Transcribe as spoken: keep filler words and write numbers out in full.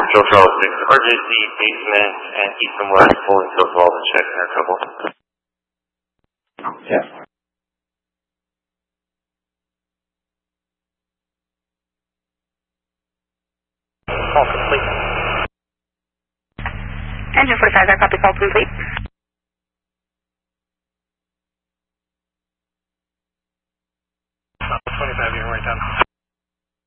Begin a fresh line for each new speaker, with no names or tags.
Control Charlie six, R J C basement and east and west, pulling to all the check in our trouble.
Yeah.
Call complete. Engine forty-five, I copy, call complete.